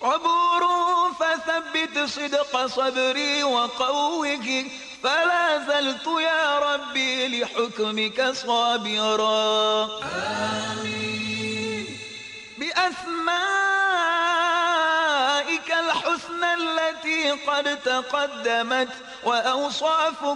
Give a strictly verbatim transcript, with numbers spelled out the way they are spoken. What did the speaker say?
صبور فثبت صدق صبري وقوه، فلا زلت يا ربي لحكمك صابرا. آمين. بأسمائك الحسنى التي قد تقدمت وأوصافك